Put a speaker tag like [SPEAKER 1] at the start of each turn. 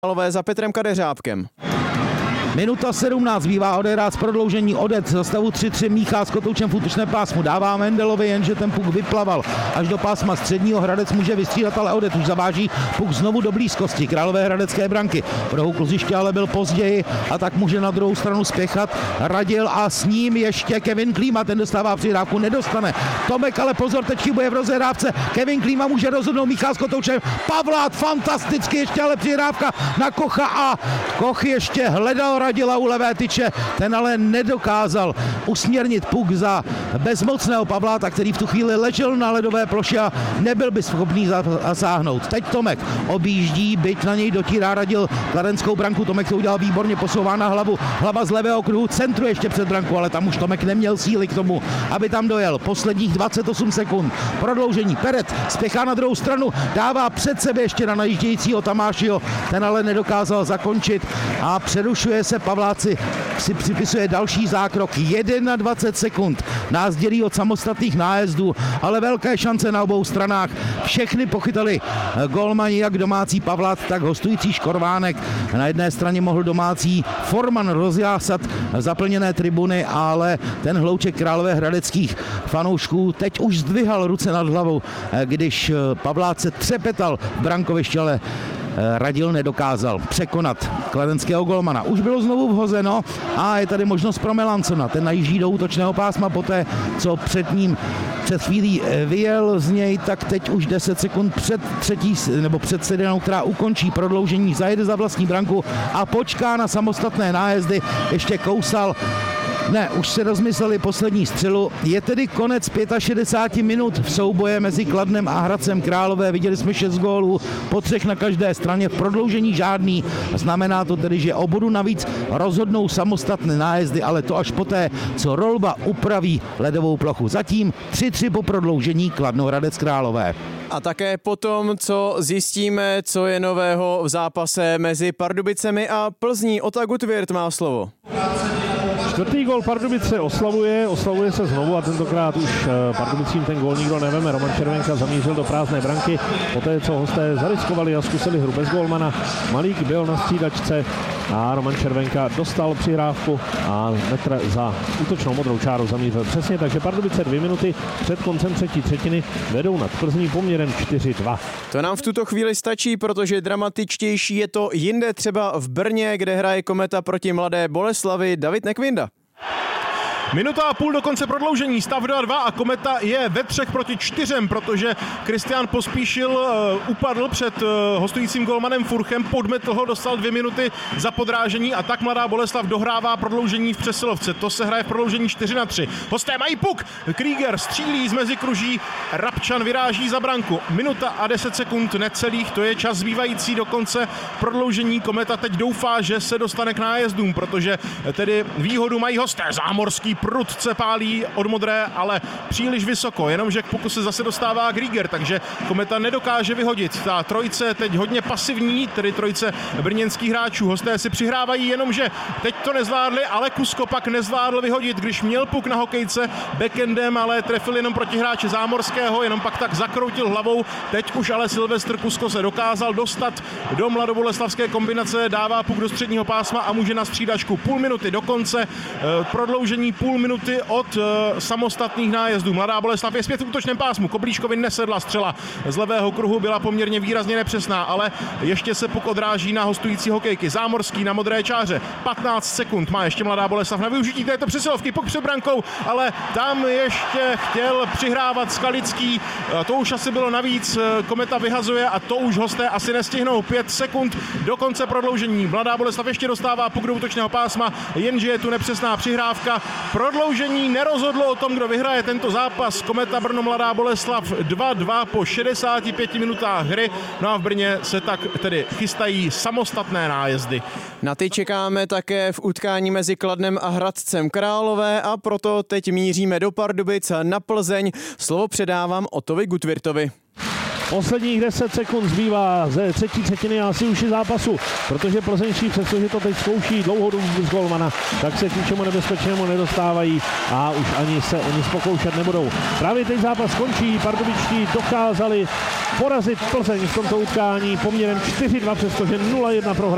[SPEAKER 1] Králové za Petrem Kadeřábkem.
[SPEAKER 2] Minuta 17, bývá odehrát z prodloužení Odec za stavu 3-3, míchá s Kotoučem v útočné pásmu, dává Mendelovi, jenže ten puk vyplaval až do pásma středního, Hradec může vystřídat, ale Odec už zaváží puk znovu do blízkosti Králové hradecké branky. V rohu kluziště ale byl později a tak může na druhou stranu spěchat Radil a s ním ještě Kevin Klíma, ten dostává přihrávku, nedostane. Tomek, ale pozor, teď chybuje v rozehrávce, Kevin Klíma může rozhodnout, míchá s Kotoučem, Pavlát fantasticky, ještě ale přihrávka na Kocha a Koch ještě hledal Radila u levé tyče, ten ale nedokázal usměrnit puk za bezmocného Pavláta, který v tu chvíli ležel na ledové ploše a nebyl by schopný zasáhnout. Teď Tomek objíždí, byť na něj dotírá Radil kladenskou branku, Tomek to udělal výborně, posouvá na hlavu, hlava z levého kruhu, centruje ještě před branku, ale tam už Tomek neměl síly k tomu, aby tam dojel. Posledních 28 sekund, prodloužení, Peret spěchá na druhou stranu, dává před sebe ještě na najíždějícího Tamášiho, ten ale nedokázal zakončit a přerušuje se. Pavláci si připisuje další zákrok, 21 sekund nás dělí od samostatných nájezdů, ale velké šance na obou stranách. Všechny pochytali gólmani, jak domácí Pavlát, tak hostující Škorvánek. Na jedné straně mohl domácí Forman rozjásat zaplněné tribuny, ale ten hlouček královéhradeckých fanoušků teď už zdvihal ruce nad hlavou, když Pavlát se třepetal v brankovišti, ale Radil nedokázal překonat kladenského golmana. Už bylo znovu vhozeno a je tady možnost pro Melancona. Ten najíždí do útočného pásma poté, co před ním před chvílí vyjel z něj, tak teď už 10 sekund před Sedenou, která ukončí prodloužení, zajede za vlastní branku a počká na samostatné nájezdy. Ještě kousal. Ne, už se rozmysleli poslední střelu. Je tedy konec 65 minut v souboje mezi Kladnem a Hradcem Králové. Viděli jsme 6 gólů, po 3 na každé straně, v prodloužení žádný. Znamená to tedy, že o bodu navíc rozhodnou samostatné nájezdy, ale to až poté, co Rolba upraví ledovou plochu. Zatím 3-3 po prodloužení Kladno Hradec Králové.
[SPEAKER 1] A také potom, co zjistíme, co je nového v zápase mezi Pardubicemi a Plzní. Ota Gutwirth má slovo.
[SPEAKER 3] Čtvrtý gól Pardubice oslavuje se znovu a tentokrát už Pardubicím ten gól nikdo neveme. Roman Červenka zamířil do prázdné branky, poté co hosté zariskovali a zkusili hru bez gólmana. Malík byl na střídačce a Roman Červenka dostal přihrávku a metr za útočnou modrou čáru zamířil přesně, takže Pardubice 2 minuty před koncem třetí třetiny vedou nad Plzní poměrem 4-2.
[SPEAKER 1] To nám v tuto chvíli stačí, protože dramatičtější je to jinde, třeba v Brně, kde hraje Kometa proti Mladé Boleslavi. David Nekvinda.
[SPEAKER 4] Minuta a půl do konce prodloužení, stav 2-2 a Kometa je ve 3-4, protože Kristián Pospíšil upadl před hostujícím golmanem Furchem, podmetl ho, dostal 2 minuty za podrážení a tak Mladá Boleslav dohrává prodloužení v přesilovce. To se hraje v prodloužení 4-3. Hosté mají puk, Krieger střílí z mezikruží, Rabčan vyráží za branku. Minuta a 10 sekund necelých, to je čas zbývající do konce prodloužení. Kometa teď doufá, že se dostane k nájezdům, protože tedy výhodu mají hosté. Zámorský prudce pálí od modré, ale příliš vysoko, jenomže k puku se zase dostává Krieger, takže Kometa nedokáže vyhodit. Ta trojice teď hodně pasivní, tedy trojice brněnských hráčů. Hosté si přihrávají, jenomže teď to nezvládli, ale Kusko pak nezvládl vyhodit, když měl puk na hokejce backendem, ale trefil jenom proti hráče Zámorského, jenom pak tak zakroutil hlavou. Teď už ale Silvestr Kusko se dokázal dostat do mladoboleslavské kombinace, dává puk do středního pásma a může na střídačku. Půl minuty do konce, prodloužení půl minuty od samostatných nájezdů. Mladá Boleslav je zpět v útočném pásmu. Koblíškovi nesedla střela z levého kruhu, byla poměrně výrazně nepřesná, ale ještě se puk odráží na hostující hokejky. Zámorský na modré čáře. 15 sekund má ještě Mladá Boleslav na využití této přesilovky. Puk před brankou, ale tam ještě chtěl přihrávat Skalický. To už asi bylo navíc. Kometa vyhazuje a to už hosté asi nestihnou. 5 sekund do konce prodloužení. Mladá Boleslav ještě dostává puk do útočného pásma, jenže je tu nepřesná přihrávka. Prodloužení nerozhodlo o tom, kdo vyhraje tento zápas. Kometa Brno Mladá Boleslav 2-2 po 65 minutách hry. No a v Brně se tak tedy chystají samostatné nájezdy.
[SPEAKER 1] Na ty čekáme také v utkání mezi Kladnem a Hradcem Králové a proto teď míříme do Pardubic na Plzeň. Slovo předávám Otovi Gutwirthovi.
[SPEAKER 3] Posledních 10 sekund zbývá ze třetí třetiny asi už i zápasu, protože plzeňští, přestože to teď zkouší dlouhou dobu z golmana, tak se k ničemu nebezpečnému nedostávají a už ani se o nic pokoušet nebudou. Právě teď zápas končí, pardubičtí dokázali porazit Plzeň v tomto utkání poměrem 4-2, přestože 0-1 prohráli.